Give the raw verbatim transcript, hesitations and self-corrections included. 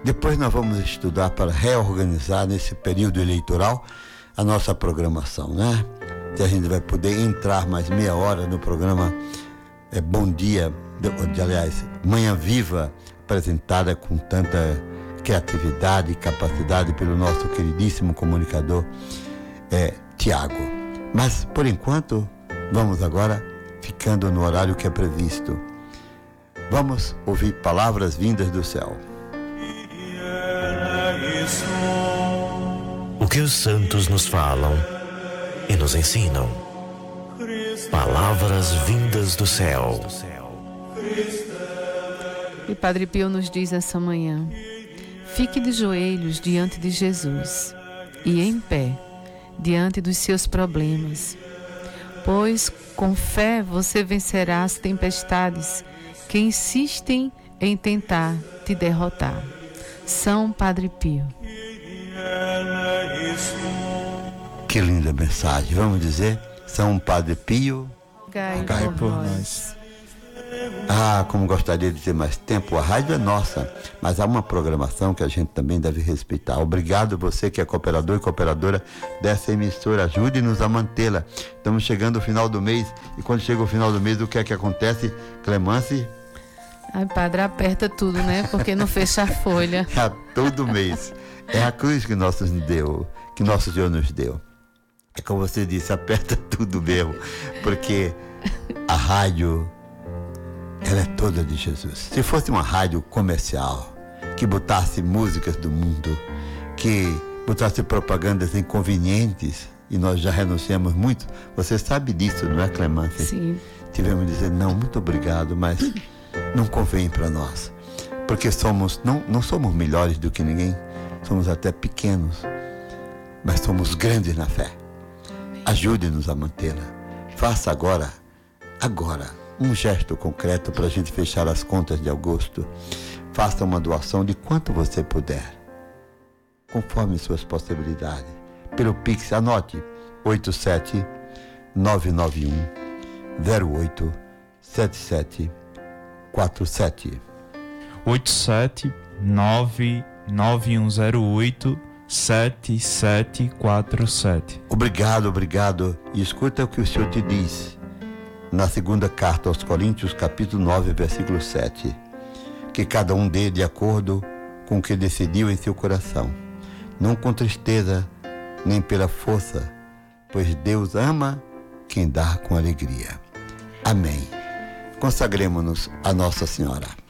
Depois nós vamos estudar para reorganizar nesse período eleitoral a nossa programação, né? Que a gente vai poder entrar mais meia hora no programa é, Bom Dia, de, de, aliás, Manhã Viva, apresentada com tanta criatividade e capacidade pelo nosso queridíssimo comunicador é, Tiago. Mas, por enquanto, vamos agora ficando no horário que é previsto. Vamos ouvir palavras vindas do céu. O que os santos nos falam e nos ensinam. Palavras vindas do céu. E Padre Pio nos diz essa manhã: fique de joelhos diante de Jesus e em pé diante dos seus problemas, pois com fé você vencerá as tempestades que insistem em tentar te derrotar. São Padre Pio. Que linda mensagem. Vamos dizer, São Padre Pio, rogai rogai por nós. Ah, como gostaria de ter mais tempo. A rádio é nossa, mas há uma programação que a gente também deve respeitar. Obrigado você que é cooperador e cooperadora dessa emissora. Ajude-nos a mantê-la. Estamos chegando ao final do mês, e quando chega o final do mês, o que é que acontece, Clemence? Ai, padre, aperta tudo, né? Porque não fecha a folha. É todo mês. É a cruz que nosso deu, que nosso Senhor nos deu. É como você disse, aperta tudo mesmo, porque a rádio, ela é toda de Jesus. Se fosse uma rádio comercial, que botasse músicas do mundo, que botasse propagandas inconvenientes, e nós já renunciamos muito, você sabe disso, não é, Clemence? Sim. Tivemos que dizer, não, muito obrigado, mas não convém para nós, porque somos, não, não somos melhores do que ninguém, somos até pequenos, mas somos grandes na fé. Ajude-nos a mantê-la. Faça agora, agora, um gesto concreto para a gente fechar as contas de agosto. Faça uma doação de quanto você puder, conforme suas possibilidades. Pelo Pix, anote oito sete nove nove um zero oito sete sete quatro sete. oito sete nove nove um zero oito sete sete quatro sete. Obrigado, obrigado. E escuta o que o Senhor te diz na segunda carta aos Coríntios, capítulo nove, versículo sete. Que cada um dê de acordo com o que decidiu em seu coração, não com tristeza, nem pela força, pois Deus ama quem dá com alegria. Amém. Consagremos-nos a Nossa Senhora.